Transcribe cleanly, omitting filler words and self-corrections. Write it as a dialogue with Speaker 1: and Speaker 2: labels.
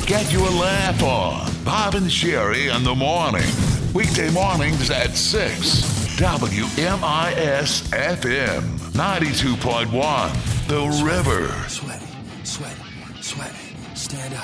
Speaker 1: Get your laugh on. Bob and Sherry in the morning. Weekday mornings at 6. WMIS FM 92.1. The River.
Speaker 2: Sweaty, stand up.